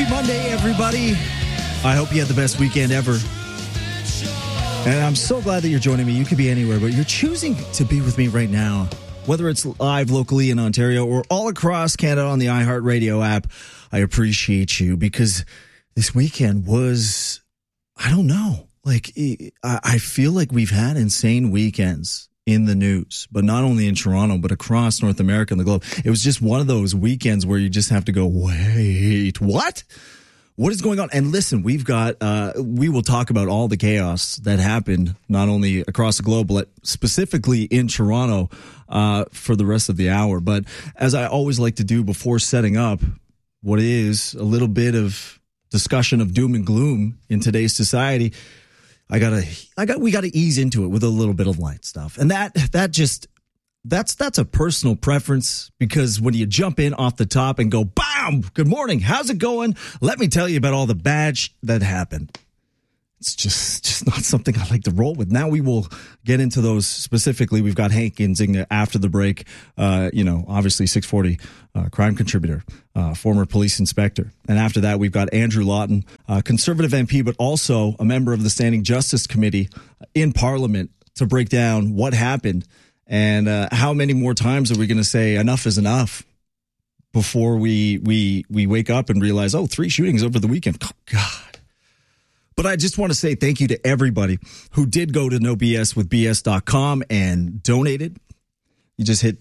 Happy Monday, everybody. I hope you had the best weekend ever. And I'm so glad that you're joining me. You could be anywhere, but you're choosing to be with me right now. Whether it's live locally in Ontario or all across Canada on the iHeartRadio app, I appreciate you because this weekend was, I don't know, like I feel like we've had insane weekends in the news, but not only in Toronto, but across North America and the globe. It was just one of those weekends where you just have to go, wait, what? What is going on? And listen, we've got, we will talk about all the chaos that happened, not only across the globe, but specifically in Toronto for the rest of the hour. But as I always like to do before setting up what is a little bit of discussion of doom and gloom in today's society, we gotta ease into it with a little bit of light stuff. And that's a personal preference, because when you jump in off the top and go, bam, good morning, how's it going? Let me tell you about all the bad that happened. It's just not something I like to roll with. Now we will get into those specifically. We've got Hank Nzinga after the break, obviously 640 crime contributor, former police inspector. And after that, we've got Andrew Lawton, Conservative MP, but also a member of the Standing Justice Committee in Parliament, to break down what happened and how many more times are we going to say enough is enough before we wake up and realize, 3 shootings over the weekend. Oh, God. But I just want to say thank you to everybody who did go to nobswithbs.com and donated. You just hit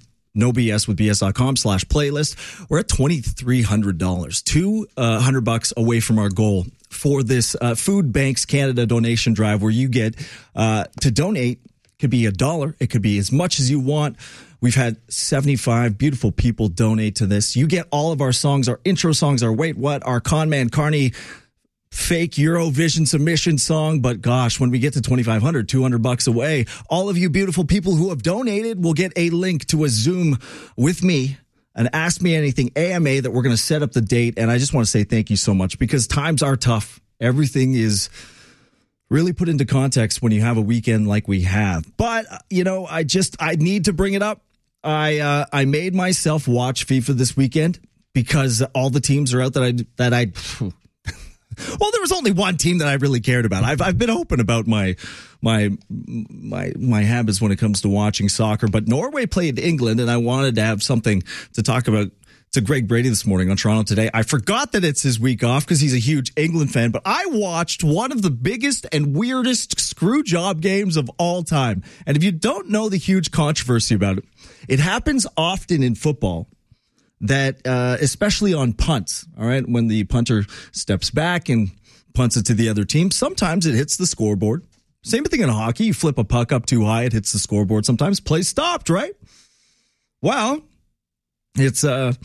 nobswithbs.com/playlist. We're at $2,300, $200 away from our goal for this Food Banks Canada donation drive, where you get to donate. It could be $1. It could be as much as you want. We've had 75 beautiful people donate to this. You get all of our songs, our intro songs, our Wait What, our Conman Carney fake Eurovision submission song. But gosh, when we get to 2,500, $200 away, all of you beautiful people who have donated will get a link to a Zoom with me, an Ask Me Anything AMA that we're going to set up the date. And I just want to say thank you so much, because times are tough. Everything is really put into context when you have a weekend like we have. But, I need to bring it up. I made myself watch FIFA this weekend because all the teams are out well, there was only one team that I really cared about. I've been open about my habits when it comes to watching soccer, but Norway played England, and I wanted to have something to talk about to Greg Brady this morning on Toronto Today. I forgot that it's his week off because he's a huge England fan, but I watched one of the biggest and weirdest screw job games of all time. And if you don't know the huge controversy about it, it happens often in football. That especially on punts, all right, when the punter steps back and punts it to the other team, sometimes it hits the scoreboard. Same thing in hockey. You flip a puck up too high, it hits the scoreboard. Sometimes play stopped, right? Well, it's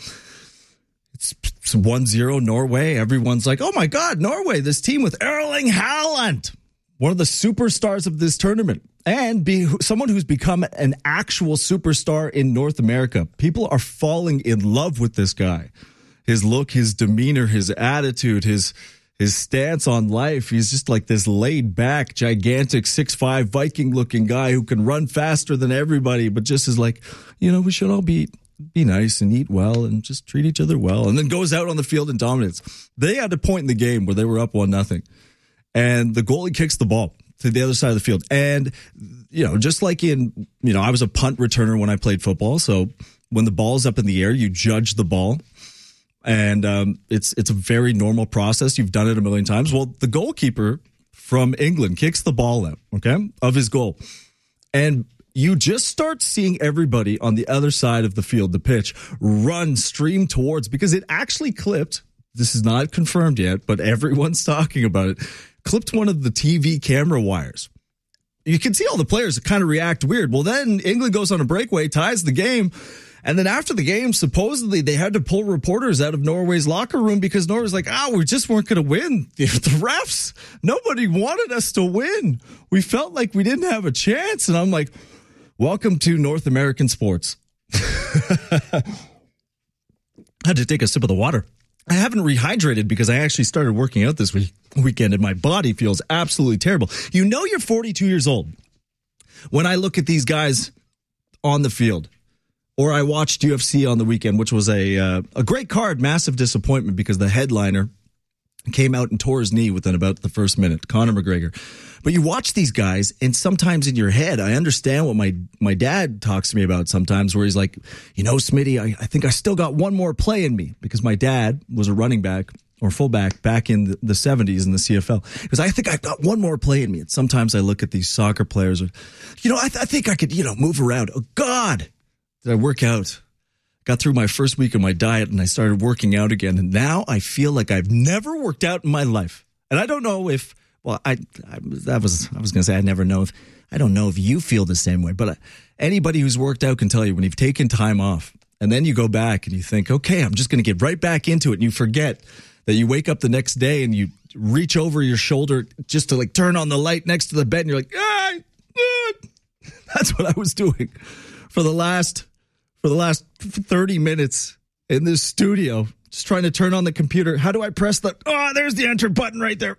1-0 Norway. Everyone's like, oh my God, Norway, this team with Erling Haaland, one of the superstars of this tournament. And someone who's become an actual superstar in North America. People are falling in love with this guy. His look, his demeanor, his attitude, his stance on life. He's just like this laid back, gigantic 6'5" Viking looking guy who can run faster than everybody, but just is like, we should all be nice and eat well and just treat each other well. And then goes out on the field and dominates. They had a point in the game where they were up 1-0, and the goalie kicks the ball to the other side of the field. And, just like in, I was a punt returner when I played football. So when the ball's up in the air, you judge the ball. And it's a very normal process. You've done it a million times. Well, the goalkeeper from England kicks the ball out, of his goal. And you just start seeing everybody on the other side of the field, the pitch, stream towards, because it actually clipped. This is not confirmed yet, but everyone's talking about it. Clipped one of the TV camera wires. You can see all the players kind of react weird. Well, then England goes on a breakaway, ties the game. And then after the game, supposedly they had to pull reporters out of Norway's locker room because Norway's like, we just weren't going to win. The refs, nobody wanted us to win. We felt like we didn't have a chance. And I'm like, welcome to North American sports. I had to take a sip of the water. I haven't rehydrated because I actually started working out this weekend and my body feels absolutely terrible. You're 42 years old when I look at these guys on the field, or I watched UFC on the weekend, which was a great card, massive disappointment because the headliner came out and tore his knee within about the first minute, Conor McGregor. But you watch these guys, and sometimes in your head, I understand what my dad talks to me about sometimes, where he's like, Smitty, I think I still got one more play in me, because my dad was a running back or fullback back in the 70s in the CFL. Because I think I've got one more play in me. And sometimes I look at these soccer players, I think I could, move around. Oh, God, did I work out? Got through my first week of my diet, and I started working out again. And now I feel like I've never worked out in my life. And I don't know if, I was going to say I never know if, I don't know if you feel the same way. But anybody who's worked out can tell you when you've taken time off and then you go back and you think, okay, I'm just going to get right back into it. And you forget that you wake up the next day and you reach over your shoulder just to turn on the light next to the bed. And you're like, That's what I was doing for the last 30 minutes in this studio, just trying to turn on the computer. How do I press there's the enter button right there.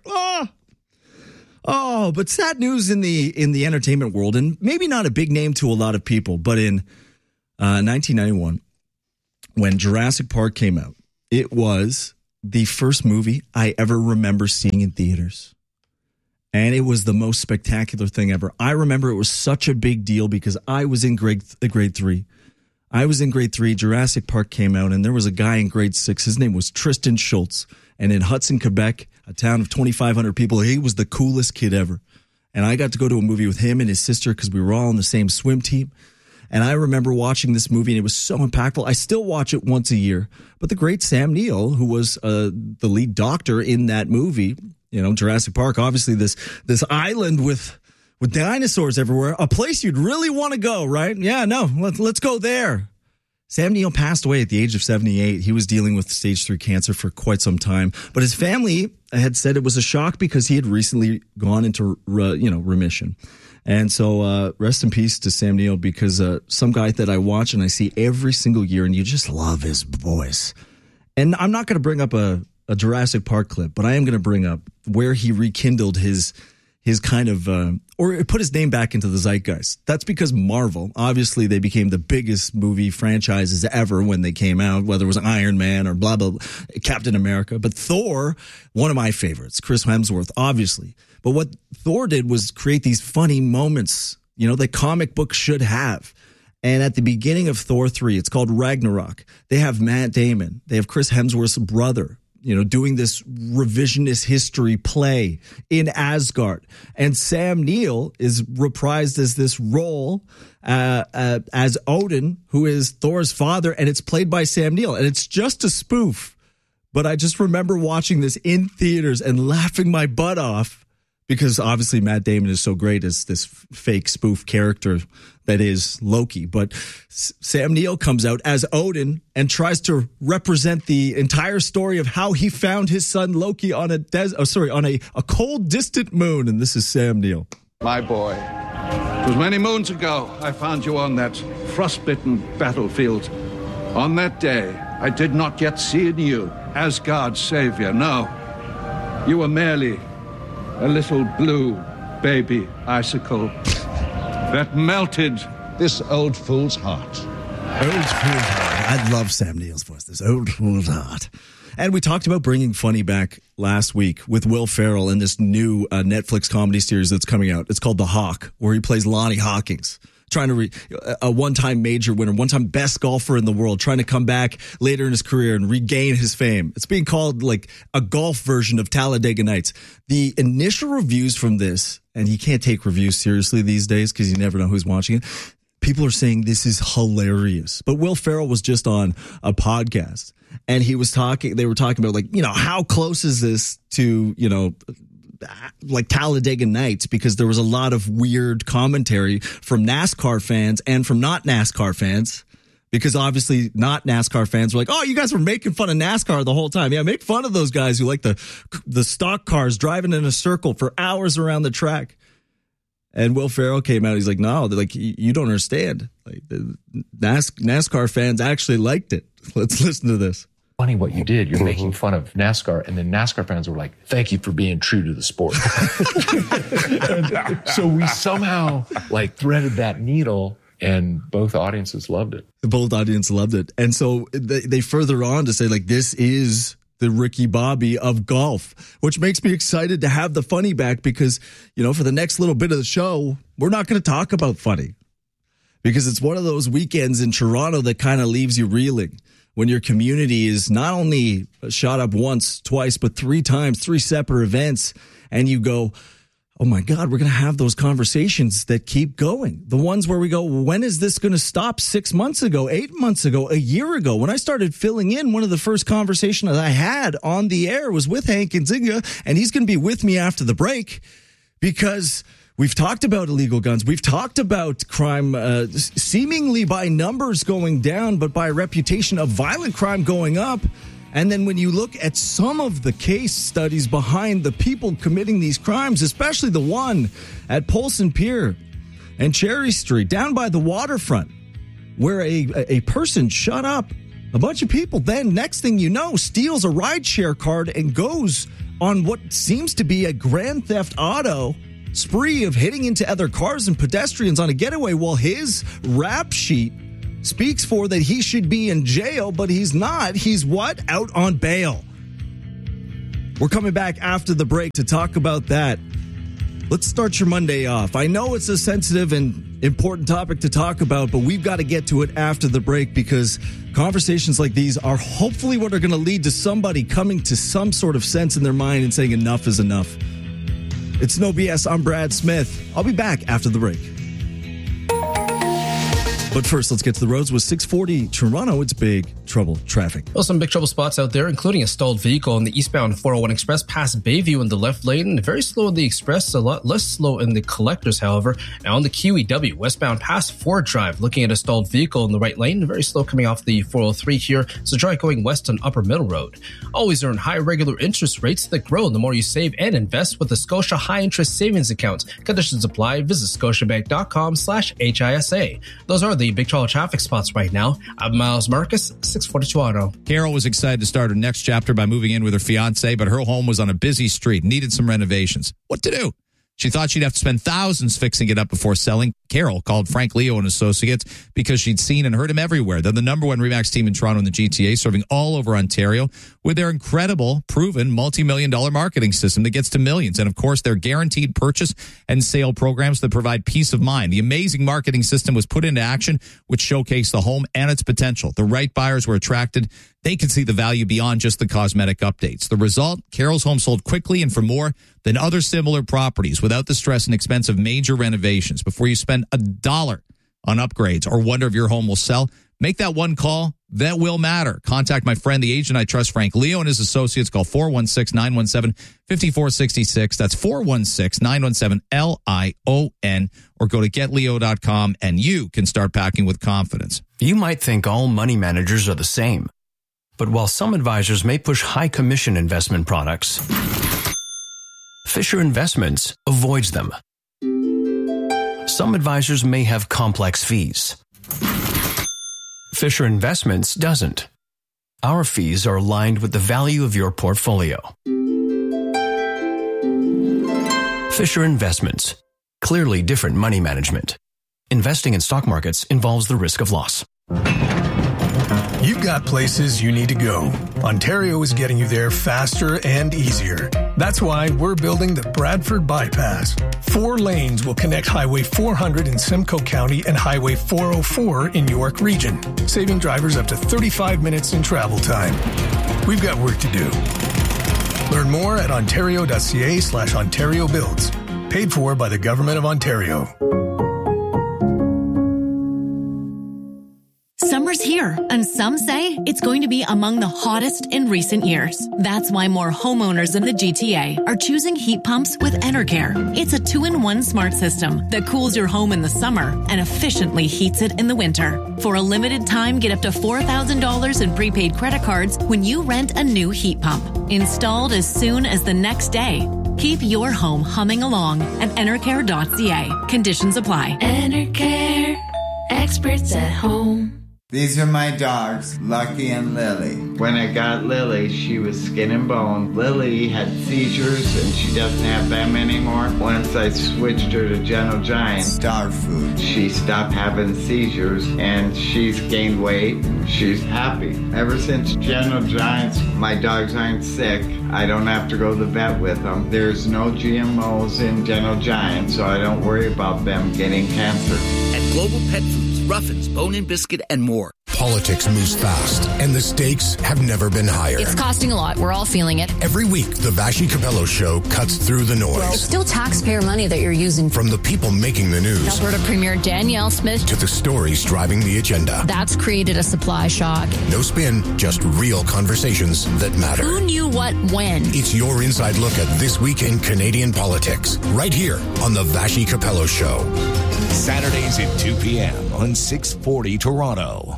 But sad news in the entertainment world, and maybe not a big name to a lot of people, but in 1991, when Jurassic Park came out, it was the first movie I ever remember seeing in theaters. And it was the most spectacular thing ever. I remember it was such a big deal because I was in grade 3. I was in grade 3. Jurassic Park came out, and there was a guy in grade 6. His name was Tristan Schultz. And in Hudson, Quebec, a town of 2,500 people, he was the coolest kid ever. And I got to go to a movie with him and his sister because we were all on the same swim team. And I remember watching this movie, and it was so impactful. I still watch it once a year. But the great Sam Neill, who was the lead doctor in that movie, Jurassic Park, obviously this island with dinosaurs everywhere, a place you'd really want to go, right? Yeah, no, let's go there. Sam Neill passed away at the age of 78. He was dealing with stage 3 cancer for quite some time. But his family had said it was a shock because he had recently gone into remission. And so rest in peace to Sam Neill, because some guy that I watch and I see every single year, and you just love his voice. And I'm not going to bring up a Jurassic Park clip, but I am going to bring up where he rekindled his kind of, or put his name back into the zeitgeist. That's because Marvel, obviously they became the biggest movie franchises ever when they came out, whether it was Iron Man or blah, blah, blah, Captain America. But Thor, one of my favorites, Chris Hemsworth, obviously. But what Thor did was create these funny moments, that comic books should have. And at the beginning of Thor 3, it's called Ragnarok. They have Matt Damon. They have Chris Hemsworth's brother, doing this revisionist history play in Asgard. And Sam Neill is reprised as this role as Odin, who is Thor's father, and it's played by Sam Neill. And it's just a spoof. But I just remember watching this in theaters and laughing my butt off, because obviously Matt Damon is so great as this fake spoof character that is Loki. But Sam Neill comes out as Odin and tries to represent the entire story of how he found his son Loki on a cold, distant moon. And this is Sam Neill. My boy, it was many moons ago I found you on that frostbitten battlefield. On that day, I did not yet see in you Asgard's savior. No, you were merely a little blue baby icicle that melted this old fool's heart. Old fool's heart. I love Sam Neill's voice, this old fool's heart. And we talked about bringing funny back last week with Will Ferrell in this new Netflix comedy series that's coming out. It's called The Hawk, where he plays Lonnie Hawkins, trying to a one-time major winner, one-time best golfer in the world, trying to come back later in his career and regain his fame. It's being called like a golf version of Talladega Nights. The initial reviews from this, and you can't take reviews seriously these days because you never know who's watching it. People are saying this is hilarious. But Will Ferrell was just on a podcast, and they were talking about how close is this to, like Talladega Nights, because there was a lot of weird commentary from NASCAR fans and from not NASCAR fans, because obviously not NASCAR fans were like, oh, you guys were making fun of NASCAR the whole time. Yeah, make fun of those guys who like the stock cars driving in a circle for hours around the track. And Will Ferrell came out. He's like, no, they're like, you don't understand. Like the NASCAR fans actually liked it. Let's listen to this. Funny what you did. You're making fun of NASCAR, and then NASCAR fans were like, thank you for being true to the sport. So we somehow threaded that needle, and both audiences loved it. Both audiences loved it. And so they further on to say, this is the Ricky Bobby of golf, which makes me excited to have the funny back because, for the next little bit of the show, we're not going to talk about funny because it's one of those weekends in Toronto that kind of leaves you reeling when your community is not only shot up once, twice, but 3 times, 3 separate events, and you go, oh my God, we're going to have those conversations that keep going. The ones where we go, when is this going to stop? 6 months ago, 8 months ago, a year ago, when I started filling in, one of the first conversations that I had on the air was with Hank Nzinga, and he's going to be with me after the break because we've talked about illegal guns. We've talked about crime seemingly by numbers going down, but by reputation of violent crime going up. And then when you look at some of the case studies behind the people committing these crimes, especially the one at Polson Pier and Cherry Street down by the waterfront, where a person shut up a bunch of people, then next thing you know, steals a rideshare card and goes on what seems to be a grand theft auto spree of hitting into other cars and pedestrians on a getaway while his rap sheet speaks for that he should be in jail, but he's not. He's what? Out on bail. We're coming back after the break to talk about that. Let's start your Monday off. I know it's a sensitive and important topic to talk about, but we've got to get to it after the break because conversations like these are hopefully what are going to lead to somebody coming to some sort of sense in their mind and saying enough is enough. It's No BS. I'm Brad Smith. I'll be back after the break. But first, let's get to the roads with 640 Toronto. It's big trouble traffic. Well, some big trouble spots out there, including a stalled vehicle on the eastbound 401 Express past Bayview in the left lane. Very slow in the Express, a lot less slow in the Collectors, however. Now on the QEW, westbound past Ford Drive, looking at a stalled vehicle in the right lane. Very slow coming off the 403 here, so try going west on Upper Middle Road. Always earn high regular interest rates that grow the more you save and invest with the Scotia High Interest Savings Account. Conditions apply. Visit scotiabank.com/HISA. Those are the big trouble traffic spots right now. I'm Miles Marcus, 640 Toronto. Carol was excited to start her next chapter by moving in with her fiance, but her home was on a busy street, needed some renovations. What to do? She thought she'd have to spend thousands fixing it up before selling. Carol called Frank Leo and Associates because she'd seen and heard him everywhere. They're the number 1 RE/MAX team in Toronto and the GTA, serving all over Ontario with their incredible, proven, multi-million-dollar marketing system that gets to millions. And, of course, their guaranteed purchase and sale programs that provide peace of mind. The amazing marketing system was put into action, which showcased the home and its potential. The right buyers were attracted. They could see the value beyond just the cosmetic updates. The result, Carol's home sold quickly and for more than other similar properties without the stress and expense of major renovations. Before you spend $1 on upgrades or wonder if your home will sell, make that one call. That will matter. Contact my friend, the agent I trust, Frank Leo, and his associates. Call 416-917-5466. That's 416-917-LION, or go to getleo.com and you can start packing with confidence. You might think all money managers are the same. But while some advisors may push high commission investment products, Fisher Investments avoids them. Some advisors may have complex fees. Fisher Investments doesn't. Our fees are aligned with the value of your portfolio. Fisher Investments. Clearly different money management. Investing in stock markets involves the risk of loss. You've got places you need to go. Ontario is getting you there faster and easier. That's why we're building the Bradford Bypass. 4 lanes will connect Highway 400 in Simcoe County and Highway 404 in York Region, saving drivers up to 35 minutes in travel time. We've got work to do. Learn more at ontario.ca/Ontario Builds. Paid for by the Government of Ontario. Summer's here, and some say it's going to be among the hottest in recent years. That's why more homeowners in the GTA are choosing heat pumps with Enercare. It's a 2-in-1 smart system that cools your home in the summer and efficiently heats it in the winter. For a limited time, get up to $4,000 in prepaid credit cards when you rent a new heat pump. Installed as soon as the next day. Keep your home humming along at Enercare.ca. Conditions apply. Enercare. Experts at home. These are my dogs, Lucky and Lily. When I got Lily, she was skin and bone. Lily had seizures, and she doesn't have them anymore. Once I switched her to Gentle Giant dog food, she stopped having seizures, and she's gained weight. She's happy. Ever since Gentle Giants, my dogs aren't sick. I don't have to go to the vet with them. There's no GMOs in Gentle Giant, so I don't worry about them getting cancer. At Global Pet Foods, Ruffins, Bone and Biscuit, and more. Politics moves fast, and the stakes have never been higher. It's costing a lot. We're all feeling it. Every week, the Vashi Capello Show cuts through the noise. It's still taxpayer money that you're using. From the people making the news. Alberta Premier Danielle Smith. To the stories driving the agenda. That's created a supply shock. No spin, just real conversations that matter. Who knew what when? It's your inside look at this week in Canadian politics. Right here on the Vashi Capello Show. Saturdays at 2 p.m. on 640 Toronto.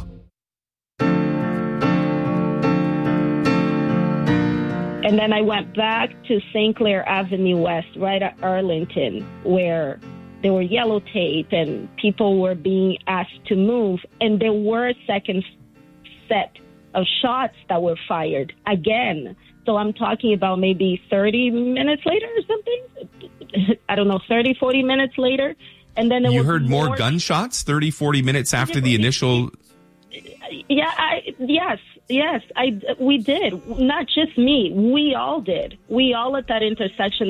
And then I went back to St. Clair Avenue West, right at Arlington, where there were yellow tape and people were being asked to move. And there were a second set of shots that were fired again. So I'm talking about maybe 30 minutes later or something. I don't know, 30, 40 minutes later. And then you heard more gunshots 30, 40 minutes after the initial. Yeah, yes, we did. Not just me. We all did. We all at that intersection